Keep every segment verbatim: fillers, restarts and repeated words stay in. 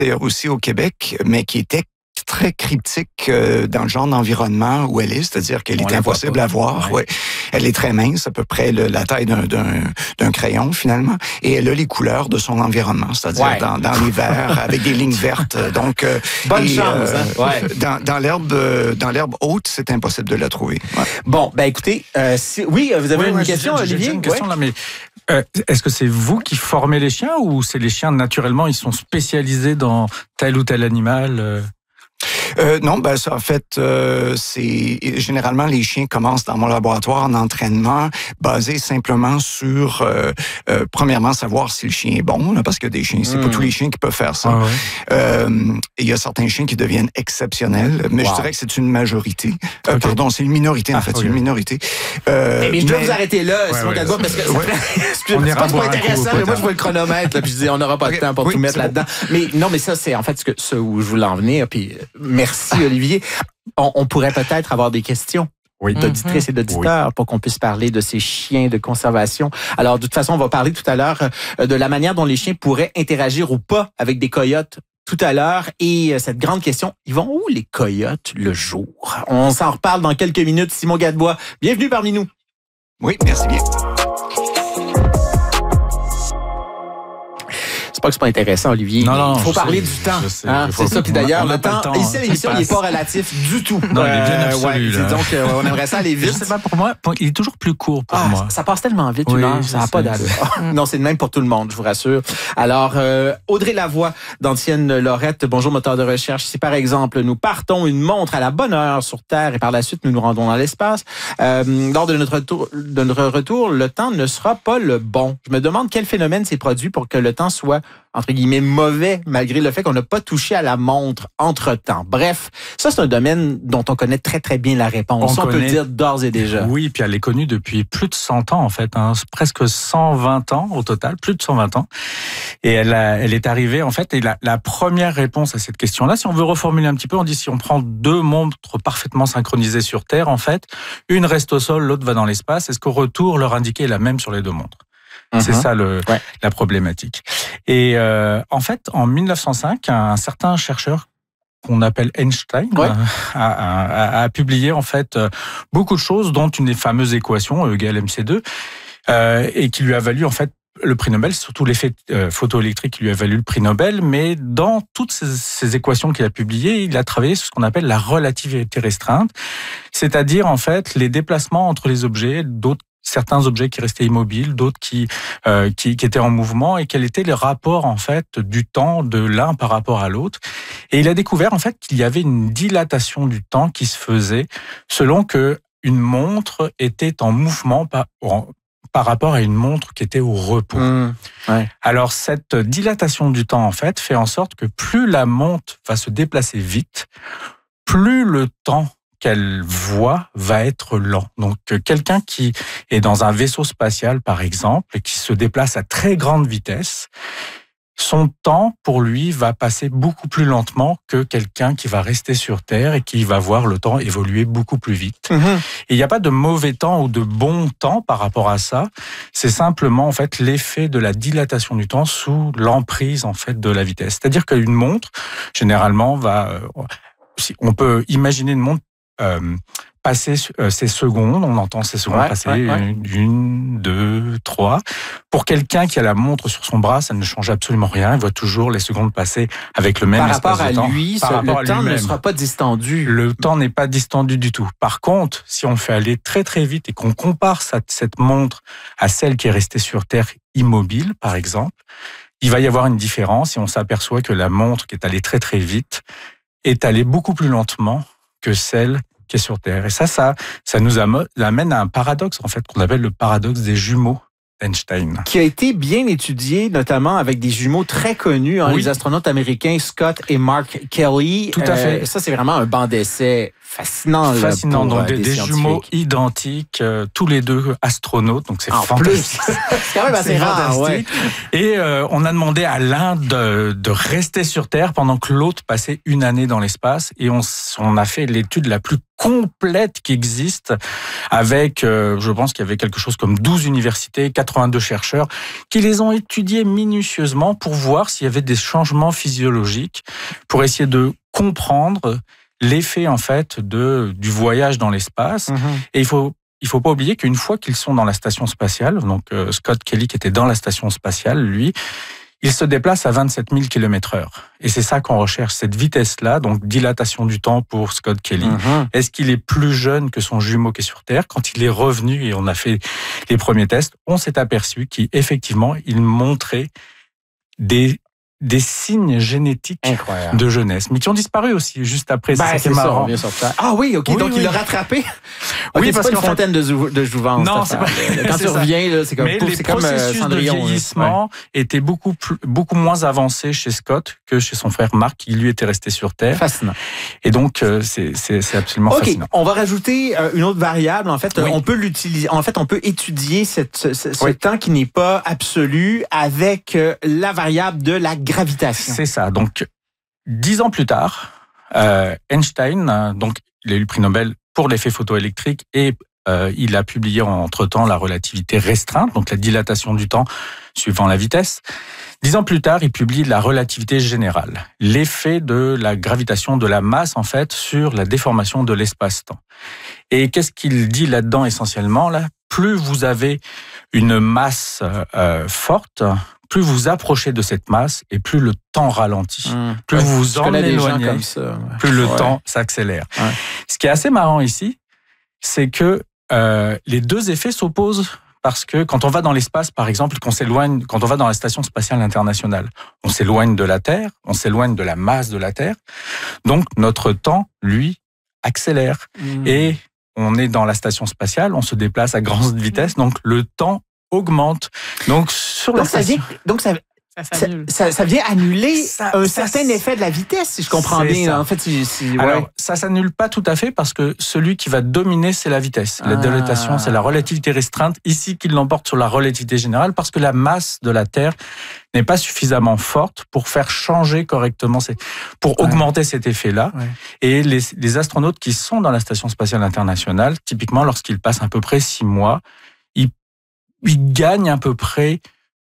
d'ailleurs aussi au Québec, mais qui était très cryptique euh, dans le genre d'environnement où elle est, c'est-à-dire qu'elle On est la impossible voit à voir. Ouais. Ouais. Elle est très mince, à peu près le, la taille d'un, d'un, d'un crayon finalement, et elle a les couleurs de son environnement, c'est-à-dire Ouais. dans, dans les verts avec des lignes vertes. Donc, euh, bonne et, chance. euh, Hein? Ouais. Dans, dans l'herbe, euh, dans l'herbe haute, c'est impossible de la trouver. Ouais. Bon, ben écoutez, euh, si, oui, vous avez ouais, une ouais, question, j'ai, j'ai, Olivier? J'ai une question ouais. là, mais euh, est-ce que c'est vous qui formez les chiens ou c'est les chiens naturellement, ils sont spécialisés dans tel ou tel animal euh... Euh, non, ben ça, en fait, euh, c'est généralement les chiens commencent dans mon laboratoire en entraînement basé simplement sur euh, euh, premièrement savoir si le chien est bon, là, parce que des chiens, c'est mmh. pas tous les chiens qui peuvent faire ça. Ah ouais. Euh, il y a certains chiens qui deviennent exceptionnels, mais wow. je dirais que c'est une majorité. Euh, okay. Pardon, c'est une minorité en ah, fait, okay. c'est une minorité. Euh, mais, mais je dois mais... vous arrêter là, ouais, Simon ouais, Gadebois, parce que ouais. c'est pas trop intéressant, mais moi je vois le chronomètre, là, puis je dis on n'aura pas okay. de temps pour oui, tout mettre bon. là-dedans. Mais non, mais ça c'est en fait ce, que, ce où je voulais en venir. Puis merci Olivier. On, on pourrait peut-être avoir des questions. Oui. D'auditrices et d'auditeurs oui. pour qu'on puisse parler de ces chiens de conservation. Alors, de toute façon, on va parler tout à l'heure de la manière dont les chiens pourraient interagir ou pas avec des coyotes tout à l'heure. Et cette grande question, ils vont où les coyotes le jour? On s'en reparle dans quelques minutes. Simon Gadebois, bienvenue parmi nous. Oui, merci bien. C'est pas que c'est pas intéressant, Olivier. Non, non, il faut parler sais, du temps. Sais, hein? C'est ça. Puis d'ailleurs, le temps, temps, ici, l'émission, il n'est pas relatif du tout. Non, il est bien absolu. Euh, ouais, donc, euh, on aimerait ça aller vite. Je sais pas, pour moi, il est toujours plus court pour ah, moi. Ça passe tellement vite, oui, une heure, ça n'a pas d'allure. Non, c'est le même pour tout le monde, je vous rassure. Alors, euh, Audrey Lavoie, d'Ancienne Lorette, bonjour moteur de recherche. Si par exemple, nous partons une montre à la bonne heure sur Terre et par la suite, nous nous rendons dans l'espace, euh, lors de notre, retour, de notre retour, le temps ne sera pas le bon. Je me demande quel phénomène s'est produit pour que le temps soit, entre guillemets, mauvais, malgré le fait qu'on n'a pas touché à la montre entre-temps. Bref, ça, c'est un domaine dont on connaît très, très bien la réponse. On, on connaît... peut le dire d'ores et déjà. Oui, puis elle est connue depuis plus de cent ans, en fait. Hein, presque cent vingt ans au total, plus de cent vingt ans. Et elle, a, elle est arrivée, en fait, et la, la première réponse à cette question-là, si on veut reformuler un petit peu, on dit si on prend deux montres parfaitement synchronisées sur Terre, en fait, une reste au sol, l'autre va dans l'espace, est-ce qu'au retour, leur indiqué est la même sur les deux montres? C'est mmh. ça le, ouais. la problématique. Et euh, en fait, en mille neuf cent cinq, un certain chercheur qu'on appelle Einstein ouais. a, a, a publié en fait beaucoup de choses, dont une des fameuses équations E égale M C deux, euh, et qui lui a valu en fait le prix Nobel, surtout l'effet euh, photoélectrique qui lui a valu le prix Nobel. Mais dans toutes ces, ces équations qu'il a publiées, il a travaillé sur ce qu'on appelle la relativité restreinte, c'est-à-dire en fait les déplacements entre les objets, d'autres certains objets qui restaient immobiles, d'autres qui, euh, qui qui étaient en mouvement, et quel était le rapport en fait du temps de l'un par rapport à l'autre. Et il a découvert en fait qu'il y avait une dilatation du temps qui se faisait selon que une montre était en mouvement par, par rapport à une montre qui était au repos. Mmh, ouais. Alors cette dilatation du temps en fait fait en sorte que plus la montre va se déplacer vite, plus le temps qu'elle voit va être lent. Donc, quelqu'un qui est dans un vaisseau spatial, par exemple, et qui se déplace à très grande vitesse, son temps, pour lui, va passer beaucoup plus lentement que quelqu'un qui va rester sur Terre et qui va voir le temps évoluer beaucoup plus vite. Mmh. Et il n'y a pas de mauvais temps ou de bon temps par rapport à ça. C'est simplement, en fait, l'effet de la dilatation du temps sous l'emprise, en fait, de la vitesse. C'est-à-dire qu'une montre, généralement, va... On peut imaginer une montre Euh, passer euh, ces secondes, on entend ces secondes ouais, passer, ouais, ouais. Une, une, deux, trois. Pour quelqu'un qui a la montre sur son bras, ça ne change absolument rien. Il voit toujours les secondes passer avec le même Par espace de temps. Lui, Par ce, rapport à lui, le temps lui-même. ne sera pas distendu. Le temps n'est pas distendu du tout. Par contre, si on le fait aller très très vite et qu'on compare cette, cette montre à celle qui est restée sur Terre immobile, par exemple, il va y avoir une différence et on s'aperçoit que la montre qui est allée très très vite est allée beaucoup plus lentement que celle qui est sur Terre. Et ça, ça, ça nous amène à un paradoxe, en fait, qu'on appelle le paradoxe des jumeaux d'Einstein. Qui a été bien étudié, notamment avec des jumeaux très connus, hein, oui. les astronautes américains Scott et Mark Kelly. Tout à fait. Euh, ça, c'est vraiment un banc d'essai fascinant. Fascinant, là, pour, donc des, des, des jumeaux identiques, euh, tous les deux astronautes, donc c'est en fantastique. Plus. C'est quand même assez rare. Ouais. Et euh, on a demandé à l'un de, de rester sur Terre pendant que l'autre passait une année dans l'espace, et on, on a fait l'étude la plus complète qui existe, avec, euh, je pense qu'il y avait quelque chose comme douze universités, quatre-vingt-deux chercheurs, qui les ont étudiés minutieusement pour voir s'il y avait des changements physiologiques, pour essayer de comprendre l'effet en fait de du voyage dans l'espace. Mmh. Et il faut il faut pas oublier qu'une fois qu'ils sont dans la station spatiale, donc euh, Scott Kelly qui était dans la station spatiale, lui, il se déplace à vingt-sept mille kilomètres heure. Et c'est ça qu'on recherche, cette vitesse-là, donc dilatation du temps pour Scott Kelly. Mmh. Est-ce qu'il est plus jeune que son jumeau qui est sur Terre? Quand il est revenu et on a fait les premiers tests, on s'est aperçu qu'effectivement, il montrait des des signes génétiques Incroyable. De jeunesse, mais qui ont disparu aussi juste après. Ben, c'est c'est marrant. Ça, ah oui, ok. Oui, donc oui. il l'a rattrapé. Oui, okay, parce c'est pas qu'en une fontaine fait... de, de jouvence. Non, c'est pas. Quand tu reviens, là, c'est comme. Mais les c'est processus comme, euh, de vieillissement ouais. étaient beaucoup plus, beaucoup moins avancés chez Scott que chez son frère Mark, qui lui était resté sur Terre. Fascinant. Et donc euh, c'est, c'est, c'est absolument okay. fascinant. On va rajouter euh, une autre variable. En fait, oui. on peut l'utiliser. En fait, on peut étudier cette, ce, ce oui. temps qui n'est pas absolu avec euh, la variable de la gravitation. C'est ça. Donc, dix ans plus tard, euh, Einstein, donc, il a eu le prix Nobel pour l'effet photoélectrique et euh, il a publié entre-temps la relativité restreinte, donc la dilatation du temps suivant la vitesse. Dix ans plus tard, il publie la relativité générale, l'effet de la gravitation de la masse, en fait, sur la déformation de l'espace-temps. Et qu'est-ce qu'il dit là-dedans essentiellement là? Plus vous avez une masse euh, forte, plus vous approchez de cette masse et plus le temps ralentit. Mmh. Plus ouais, vous vous en éloignez, comme ça, ouais. plus le ouais. temps s'accélère. Ouais. Ce qui est assez marrant ici, c'est que euh, les deux effets s'opposent parce que quand on va dans l'espace, par exemple, qu'on s'éloigne, quand on va dans la station spatiale internationale, on s'éloigne de la Terre, on s'éloigne de la masse de la Terre. Donc notre temps, lui, accélère. Mmh. Et on est dans la station spatiale, on se déplace à grande vitesse, donc le temps augmente. Donc sur donc la station... ça vient, donc ça, ça, ça, ça vient annuler ça, un ça, certain ça, effet de la vitesse, si je comprends bien. Ça. En fait, si, si, ouais. Alors ça s'annule pas tout à fait parce que celui qui va dominer, c'est la vitesse. La ah. dilatation, c'est la relativité restreinte ici qui l'emporte sur la relativité générale parce que la masse de la Terre n'est pas suffisamment forte pour faire changer correctement, ces, pour ouais. augmenter cet effet-là. Ouais. Et les, les astronautes qui sont dans la station spatiale internationale, typiquement lorsqu'ils passent à peu près six mois, ils il gagne à peu près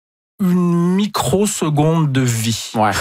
une microseconde de vie. Ouais.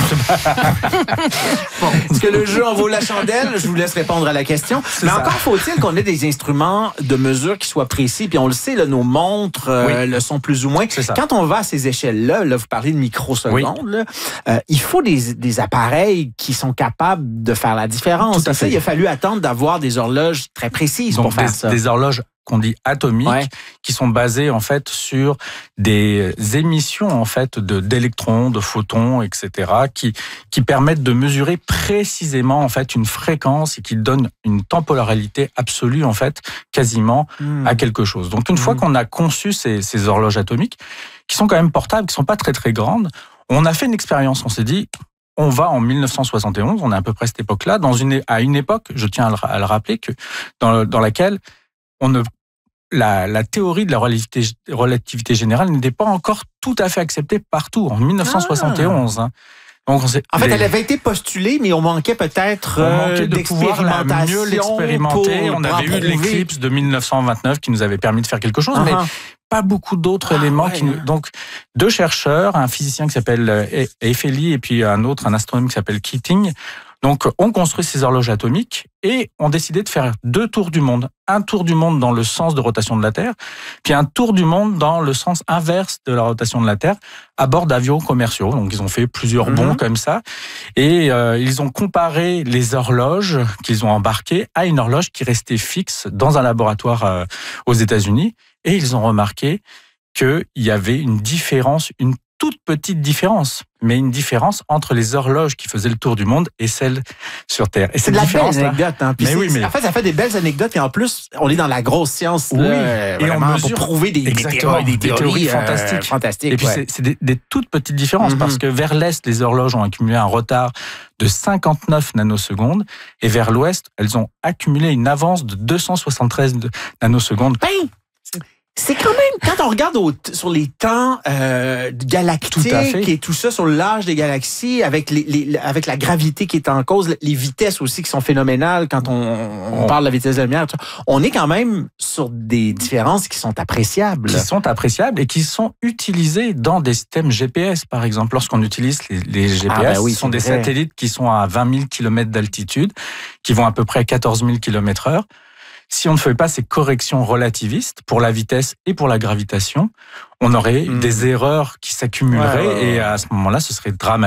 Bon, est-ce que le jeu en vaut la chandelle? Je vous laisse répondre à la question. C'est Mais ça. Encore faut-il qu'on ait des instruments de mesure qui soient précis. Puis on le sait, là, nos montres euh, oui. le sont plus ou moins. Quand on va à ces échelles-là, là, vous parlez de microsecondes, oui. là, euh, il faut des, des appareils qui sont capables de faire la différence. Tout à fait. Ça, il a fallu attendre d'avoir des horloges très précises Donc pour faire des, ça. Des horloges qu'on dit atomiques, ouais. qui sont basées en fait sur des émissions en fait de d'électrons, de photons, et cetera, qui qui permettent de mesurer précisément en fait une fréquence et qui donnent une temporalité absolue en fait quasiment mmh. à quelque chose. Donc une mmh. fois qu'on a conçu ces, ces horloges atomiques, qui sont quand même portables, qui sont pas très très grandes, on a fait une expérience. On s'est dit on va en mille neuf cent soixante et onze, on est à peu près à cette époque-là, dans une à une époque, je tiens à le, à le rappeler que dans dans laquelle on ne, la, la théorie de la relativité, relativité générale n'était pas encore tout à fait acceptée partout, en mille neuf cent soixante et onze. Ah. Hein. Donc on s'est, en fait, les... elle avait été postulée, mais on manquait peut-être on manquait de d'expérimentation pouvoir mieux l'expérimenter. Pour, on avait eu l'éclipse de mille neuf cent vingt-neuf qui nous avait permis de faire quelque chose, uh-huh. mais pas beaucoup d'autres ah, éléments. Ouais. Qui nous... Donc, deux chercheurs, un physicien qui s'appelle Eiffeli et puis un autre, un astronome qui s'appelle Keating, donc, on construit ces horloges atomiques et on décidait de faire deux tours du monde. Un tour du monde dans le sens de rotation de la Terre, puis un tour du monde dans le sens inverse de la rotation de la Terre, à bord d'avions commerciaux. Donc, ils ont fait plusieurs mm-hmm. bonds comme ça. Et euh, ils ont comparé les horloges qu'ils ont embarquées à une horloge qui restait fixe dans un laboratoire euh, aux États-Unis. Et ils ont remarqué qu'il y avait une différence, une toute petite différence, mais une différence entre les horloges qui faisaient le tour du monde et celles sur Terre. Et c'est de la belle anecdote. Hein. Mais oui, mais... En fait, ça fait des belles anecdotes et en plus, on est dans la grosse science. Oui, là, et on mesure pour prouver des, des théories, des théories, théories euh, fantastiques. fantastiques. Et puis, ouais. c'est des, des toutes petites différences mm-hmm. parce que vers l'Est, les horloges ont accumulé un retard de cinquante-neuf nanosecondes et vers l'Ouest, elles ont accumulé une avance de deux cent soixante-treize nanosecondes. Ben, c'est quand même, quand on regarde au, sur les temps euh, galactiques et tout ça, sur l'âge des galaxies, avec, les, les, avec la gravité qui est en cause, les vitesses aussi qui sont phénoménales quand on, on, on parle de la vitesse de la lumière, on est quand même sur des différences qui sont appréciables. Qui sont appréciables et qui sont utilisées dans des systèmes G P S, par exemple. Lorsqu'on utilise les, les G P S, ah ben oui, ce sont des vrai. satellites qui sont à vingt mille kilomètres d'altitude, qui vont à peu près à quatorze mille kilomètres heure. Si on ne fait pas ces corrections relativistes pour la vitesse et pour la gravitation, on aurait mmh. des erreurs qui s'accumuleraient ouais, ouais, ouais. et à ce moment-là, ce serait dramatique.